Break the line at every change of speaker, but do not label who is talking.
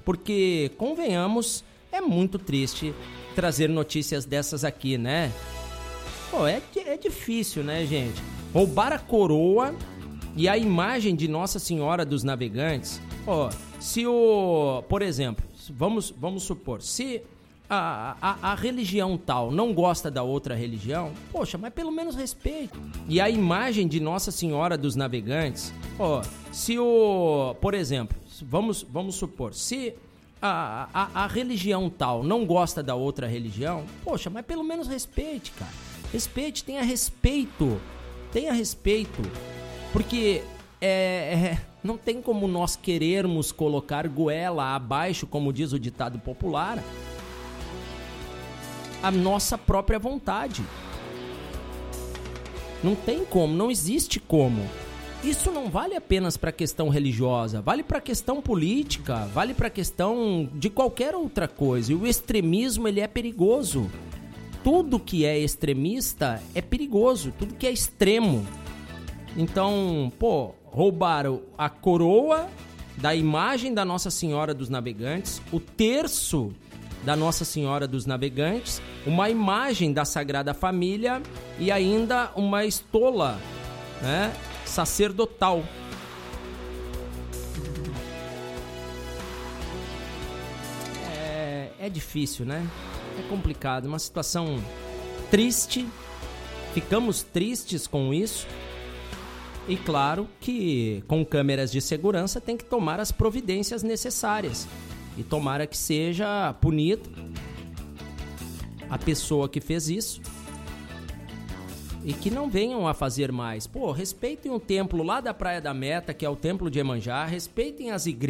Porque, convenhamos, é muito triste trazer notícias dessas aqui, né? Pô, é difícil, né, gente? Roubar a coroa e a imagem de Nossa Senhora dos Navegantes. Ó, por exemplo, vamos supor, se a religião tal não gosta da outra religião, poxa, mas pelo menos respeito. E a imagem de Nossa Senhora dos Navegantes, ó, por exemplo, vamos supor, se a religião tal não gosta da outra religião, poxa, mas pelo menos respeite, cara. Respeite, tenha respeito. Tenha respeito. Porque não tem como nós querermos colocar goela abaixo, como diz o ditado popular, a nossa própria vontade. Não tem como, não existe como. Isso não vale apenas para a questão religiosa, vale para a questão política, vale para a questão de qualquer outra coisa. E o extremismo, ele é perigoso. Tudo que é extremista é perigoso, tudo que é extremo. Então, roubaram a coroa da imagem da Nossa Senhora dos Navegantes, o terço da Nossa Senhora dos Navegantes, uma imagem da Sagrada Família e ainda uma estola, né, sacerdotal. É difícil, né? É complicado, uma situação triste, ficamos tristes com isso. E claro que com câmeras de segurança tem que tomar as providências necessárias. E tomara que seja punido a pessoa que fez isso. E que não venham a fazer mais. Respeitem o templo lá da Praia da Meta, que é o templo de Iemanjá. Respeitem as igrejas.